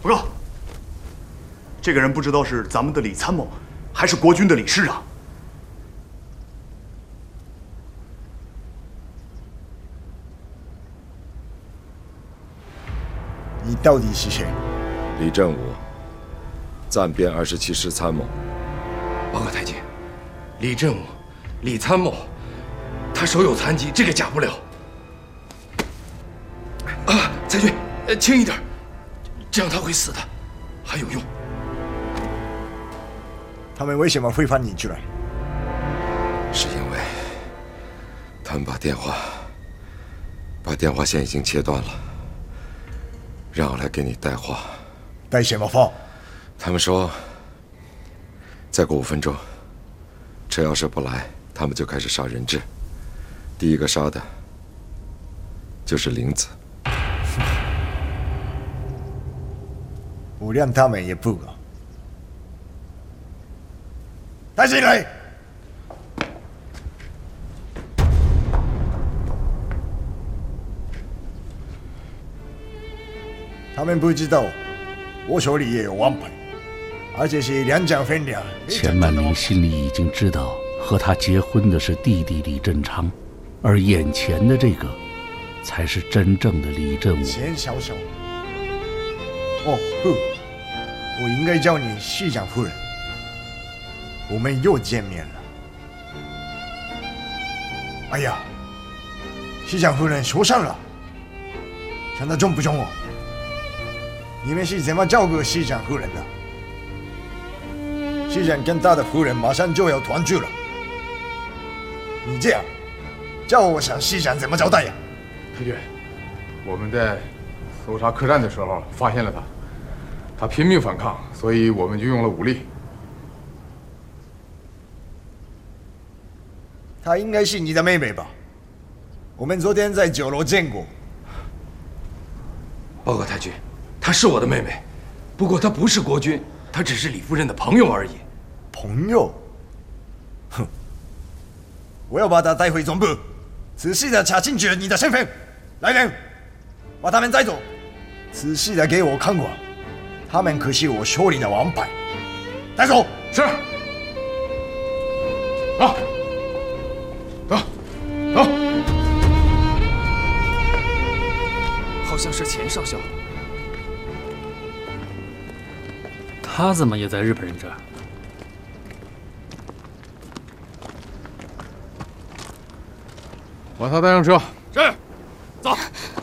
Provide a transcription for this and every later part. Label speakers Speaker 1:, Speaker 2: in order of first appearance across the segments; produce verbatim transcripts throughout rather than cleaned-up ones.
Speaker 1: 报告，这个人不知道是咱们的李参谋，还是国军的李师长。
Speaker 2: 你到底是谁？
Speaker 3: 李振武，暂编二十七师参谋。
Speaker 4: 报告太君，李振武，李参谋，他手有残疾，这个假不了。啊，太君，呃，轻一点，这样他会死的，还有用。
Speaker 2: 他们为什么会放你出来？
Speaker 3: 是因为他们把电话，把电话线已经切断了，让我来给你带话。
Speaker 2: 带什么话？
Speaker 3: 他们说，再过五分钟，车要是不来，他们就开始杀人质。第一个杀的就是林子。
Speaker 2: 我让他们也不搞。带进来！他们不知道，我手里也有王牌，而且是两掌分量。
Speaker 5: 钱曼玲心里已经知道，和他结婚的是弟弟李振昌，而眼前的这个，才是真正的李振武。
Speaker 2: 钱小小，哦不，我应该叫你市长夫人。我们又见面了。哎呀，市长夫人受伤了，伤得重不重哦？你们是怎么照顾市长夫人的？市长跟他的夫人马上就要团聚了，你这样叫我想市长怎么交代呀？
Speaker 6: 太君，我们在搜查客栈的时候发现了他，他拼命反抗，所以我们就用了武力。
Speaker 2: 她应该是你的妹妹吧？我们昨天在酒楼见过。
Speaker 4: 报告太君，她是我的妹妹，不过她不是国军，她只是李夫人的朋友而已。
Speaker 2: 朋友？哼！我要把她带回总部，仔细的查清楚你的身份。来人，把他们带走，仔细的给我看管，他们可是我手里的王牌。带走。
Speaker 6: 是。啊！走，走。
Speaker 7: 好像是钱少校。
Speaker 8: 他怎么也在日本人这儿？
Speaker 6: 把他带上车。
Speaker 7: 是。走。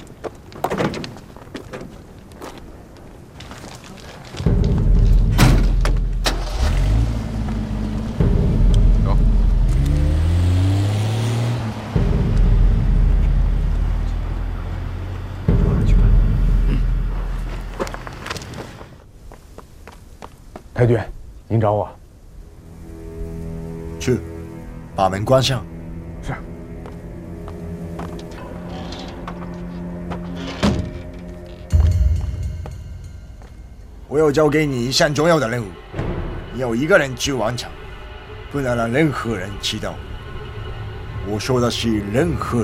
Speaker 6: 太君，您找我。
Speaker 2: 去，把门关上。
Speaker 6: 是。
Speaker 2: 我要交给你一项重要的任务，你要一个人去完成，不能让任何人知道。我说的是任何人。